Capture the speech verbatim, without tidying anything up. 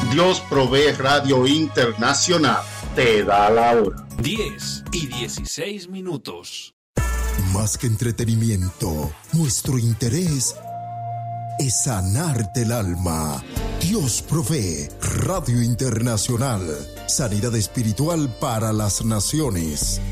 Dios Provee Radio Internacional te da la hora. diez y dieciséis minutos. Más que entretenimiento, nuestro interés es sanarte el alma. Dios Provee Radio Internacional. Sanidad espiritual para las naciones.